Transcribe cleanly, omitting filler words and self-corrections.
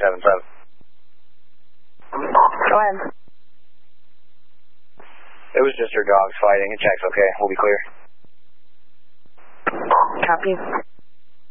7-7. Go ahead. It was just her dogs fighting. It checks okay. We'll be clear. Copy.